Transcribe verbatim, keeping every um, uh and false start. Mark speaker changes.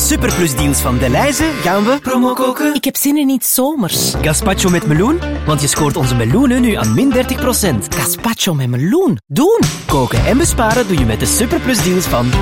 Speaker 1: Superplus-deals van Delhaize gaan we promo koken.
Speaker 2: Ik heb zin in iets zomers.
Speaker 1: Gazpacho met meloen, want je scoort onze meloenen nu aan min dertig procent.
Speaker 2: Gazpacho met meloen. Doen!
Speaker 1: Koken en besparen doe je met de Superplus-deals van